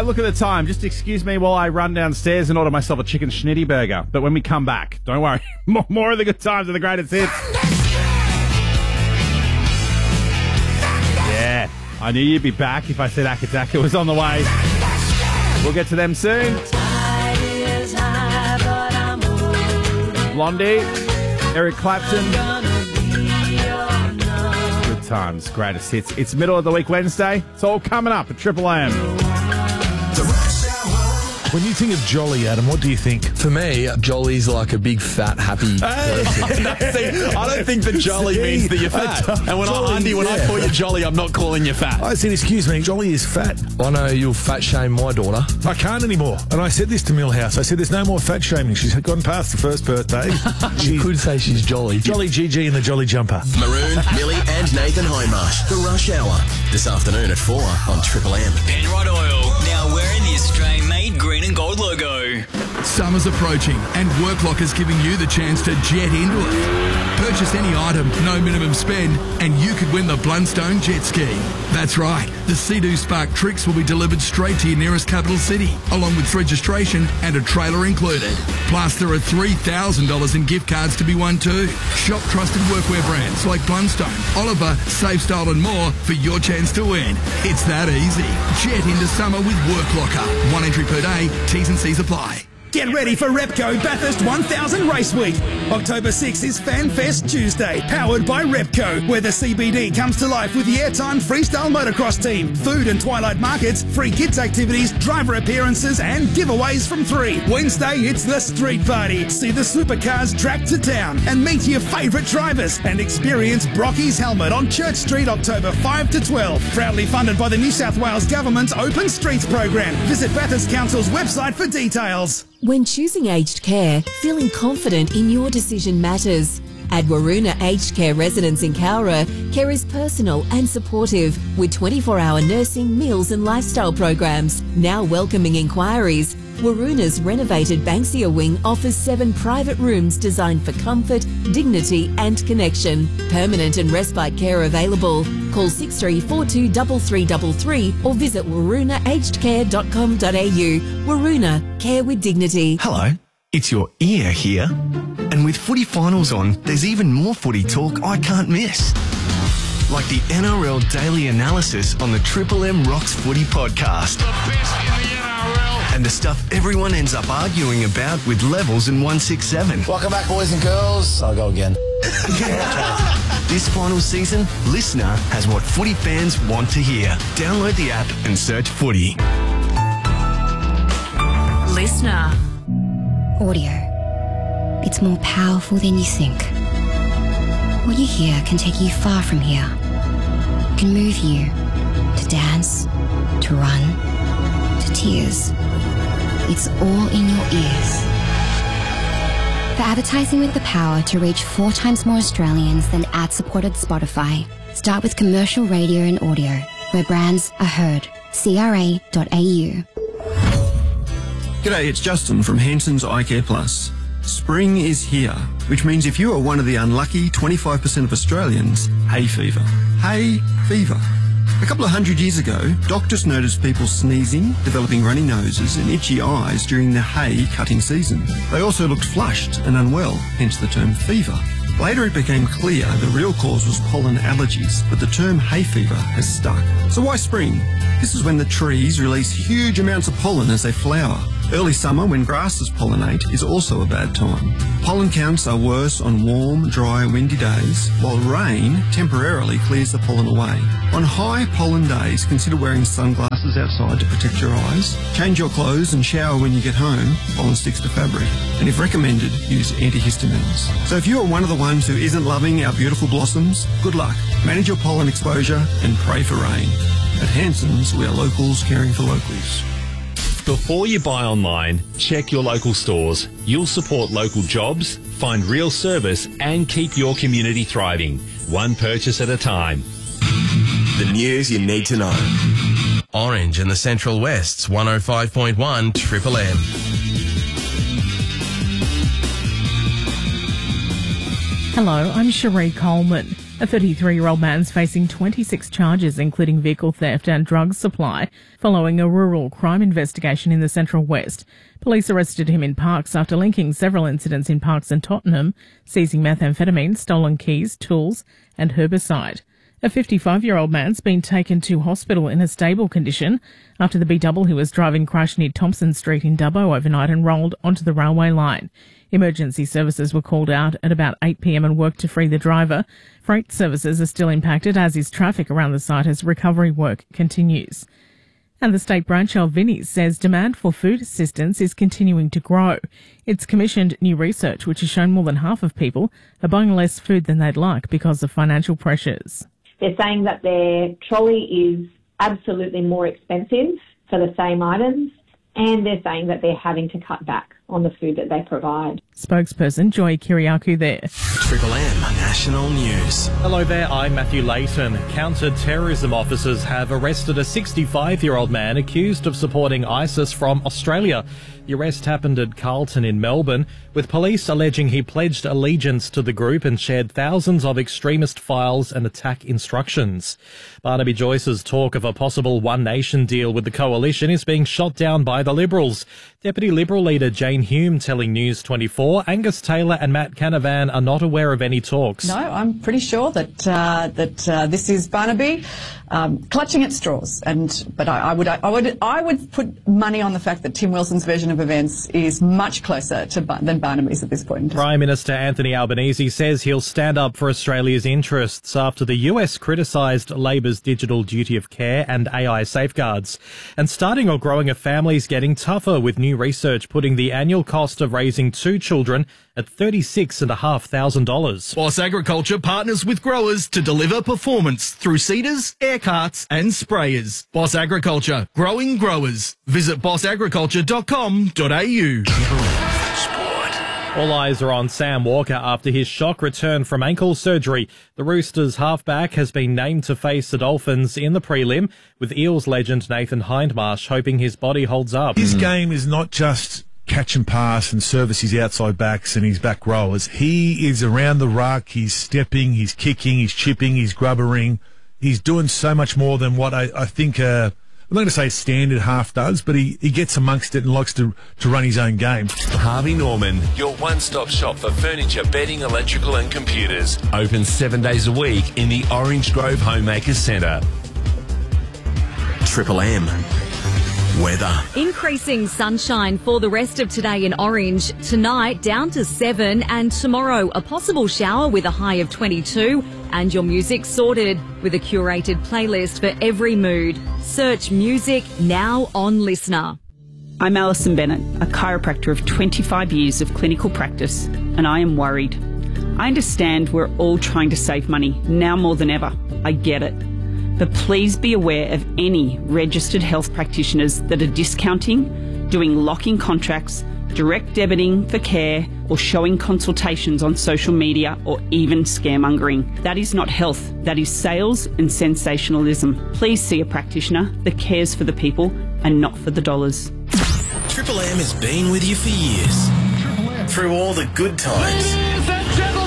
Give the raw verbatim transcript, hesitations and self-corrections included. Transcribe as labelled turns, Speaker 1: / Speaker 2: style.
Speaker 1: look at the time. Just excuse me while I run downstairs and order myself a chicken schnitty burger. But when we come back, don't worry, more, more of the good times and the greatest hits. Yeah, I knew you'd be back if I said Akataka was on the way. We'll get to them soon. Blondie, Eric Clapton. Good times, greatest hits. It's middle of the week Wednesday. It's all coming up at Triple M.
Speaker 2: When you think of Jolly, Adam, what do you think?
Speaker 3: For me, Jolly's like a big, fat, happy person.
Speaker 4: No, see, I don't think that Jolly
Speaker 2: See,
Speaker 4: means that you're fat. And when
Speaker 2: Jolly,
Speaker 4: I, Andy, when
Speaker 2: yeah.
Speaker 4: I call you Jolly, I'm not calling you fat.
Speaker 2: I said, excuse me, Jolly is fat.
Speaker 3: I know you'll fat shame my daughter.
Speaker 2: I can't anymore. And I said this to Millhouse. I said, there's no more fat shaming. She's gone past the first birthday.
Speaker 3: You could say she's Jolly.
Speaker 2: Jolly G G in the Jolly Jumper.
Speaker 5: Maroon, Millie and Nathan Hindmarsh. The Rush Hour. This afternoon at four on Triple M.
Speaker 6: Penrod Oil, now wearing the Australian-made green and gold logo.
Speaker 7: Summer's approaching and Worklock is giving you the chance to jet into it. Purchase any item, no minimum spend, and you could win the Blundstone jet ski. That's right, the Sea-Doo Spark Trix will be delivered straight to your nearest capital city, along with registration and a trailer included. Plus, there are three thousand dollars in gift cards to be won too. Shop trusted workwear brands like Blundstone, Oliver, Safe Style and more for your chance to win. It's that easy. Jet into summer with Worklocker. One entry per day, T's and C's apply.
Speaker 8: Get ready for Repco Bathurst one thousand Race Week. October sixth is FanFest Tuesday, powered by Repco, where the C B D comes to life with the Airtime Freestyle Motocross team, food and twilight markets, free kids activities, driver appearances and giveaways from three. Wednesday, it's the street party. See the supercars track to town and meet your favourite drivers and experience Brocky's Helmet on Church Street October fifth to twelfth. Proudly funded by the New South Wales Government's Open Streets program. Visit Bathurst Council's website for details.
Speaker 9: When choosing aged care, feeling confident in your decision matters. At Waroona Aged Care Residence in Cowra, care is personal and supportive with twenty-four hour nursing, meals and lifestyle programs. Now welcoming inquiries, Waroona's renovated Banksia wing offers seven private rooms designed for comfort, dignity and connection. Permanent and respite care available. Call six three four two three three three three or visit waroona aged care dot com dot a u. Waroona, care with dignity.
Speaker 10: Hello, it's your ear here. And with footy finals on, there's even more footy talk I can't miss. Like the N R L Daily Analysis on the Triple M Rocks Footy Podcast.
Speaker 11: The best in the N R L.
Speaker 10: And the stuff everyone ends up arguing about with Levels and one sixty-seven.
Speaker 12: Welcome back, boys and girls. I'll go again.
Speaker 10: This final season, Listener has what footy fans want to hear. Download the app and search footy.
Speaker 13: Listener.
Speaker 14: Audio. It's more powerful than you think. What you hear can take you far from here. It can move you to dance, to run, to tears. It's all in your ears. For advertising with the power to reach four times more Australians than ad-supported Spotify, start with commercial radio and audio, where brands are heard. C R A dot A U.
Speaker 15: G'day, it's Justin from Hanson's Eye Care Plus. Spring is here, which means if you are one of the unlucky twenty-five percent of Australians, hay fever. Hay fever. A couple of hundred years ago, doctors noticed people sneezing, developing runny noses and itchy eyes during the hay cutting season. They also looked flushed and unwell, hence the term fever. Later it became clear the real cause was pollen allergies, but the term hay fever has stuck. So why spring? This is when the trees release huge amounts of pollen as they flower. Early summer, when grasses pollinate, is also a bad time. Pollen counts are worse on warm, dry, windy days, while rain temporarily clears the pollen away. On high pollen days, consider wearing sunglasses outside to protect your eyes. Change your clothes and shower when you get home. Pollen sticks to fabric. And if recommended, use antihistamines. So if you are one of the ones who isn't loving our beautiful blossoms, good luck. Manage your pollen exposure and pray for rain. At Hanson's, we are locals caring for locals.
Speaker 16: Before you buy online, check your local stores. You'll support local jobs, find real service and keep your community thriving. One purchase at a time.
Speaker 5: The news you need to know.
Speaker 17: Orange in the Central West's one oh five point one Triple M.
Speaker 18: Hello, I'm Cherie Coleman.
Speaker 13: A thirty-three-year-old man's facing twenty-six charges, including vehicle theft and drug supply, following a rural crime investigation in the Central West. Police arrested him in Parkes after linking several incidents in Parkes and Tottenham, seizing methamphetamine, stolen keys, tools and herbicide. A fifty-five-year-old man's been taken to hospital in a stable condition after the B-double he was driving crashed near Thompson Street in Dubbo overnight and rolled onto the railway line. Emergency services were called out at about eight p.m. and worked to free the driver. Freight services are still impacted, as is traffic around the site as recovery work continues. And the state branch of Vinnie's says demand for food assistance is continuing to grow. It's commissioned new research which has shown more than half of people are buying less food than they'd like because of financial pressures.
Speaker 18: They're saying that their trolley is absolutely more expensive for the same items, and they're saying that they're having to cut back on the food that they provide.
Speaker 13: Spokesperson Joy Kiriakou there.
Speaker 5: Triple M National News.
Speaker 19: Hello there, I'm Matthew Layton. Counter-terrorism officers have arrested a sixty-five-year-old man accused of supporting ISIS from Australia. The arrest happened at Carlton in Melbourne, with police alleging he pledged allegiance to the group and shared thousands of extremist files and attack instructions. Barnaby Joyce's talk of a possible One Nation deal with the coalition is being shot down by the Liberals. Deputy Liberal leader Jane Hume telling News twenty-four Angus Taylor and Matt Canavan are not aware of any talks.
Speaker 20: No, I'm pretty sure that uh, that uh, this is Barnaby um, clutching at straws. And but I, I would I would I would put money on the fact that Tim Wilson's version of events is much closer to than Barnaby's at this point.
Speaker 19: Prime Minister Anthony Albanese says he'll stand up for Australia's interests after the U S criticised Labor's digital duty of care and A I safeguards. And starting or growing a family is getting tougher, with new research putting the annual cost of raising two children at thirty-six thousand five hundred dollars.
Speaker 21: Boss Agriculture partners with growers to deliver performance through seeders, air carts and sprayers. Boss Agriculture, growing growers. Visit boss agriculture dot com dot a u.
Speaker 19: All eyes are on Sam Walker after his shock return from ankle surgery. The Roosters halfback has been named to face the Dolphins in the prelim, with Eels legend Nathan Hindmarsh hoping his body holds up.
Speaker 2: His game is not just catch and pass and service his outside backs and his back rowers. He is around the ruck, he's stepping, he's kicking, he's chipping, he's grubbering. He's doing so much more than what I, I think... Uh, I'm not going to say standard half does, but he, he gets amongst it and likes to, to run his own game.
Speaker 16: Harvey Norman, your one-stop shop for furniture, bedding, electrical and computers. Open seven days a week in the Orange Grove Homemakers Centre.
Speaker 5: Triple M weather.
Speaker 22: Increasing sunshine for the rest of today in Orange. Tonight down to seven, and tomorrow a possible shower with a high of twenty-two. And your music sorted with a curated playlist for every mood. Search music now on Listener.
Speaker 23: I'm Alison Bennett, a chiropractor of twenty-five years of clinical practice, and I am worried. I understand we're all trying to save money, now more than ever. I get it. But please be aware of any registered health practitioners that are discounting, doing lock-in contracts, direct debiting for care, or showing consultations on social media, or even scaremongering. That is not health. That is sales and sensationalism. Please see a practitioner that cares for the people and not for the dollars.
Speaker 5: Triple M has been with you for years. Through all the good times.
Speaker 11: Ladies and gentlemen.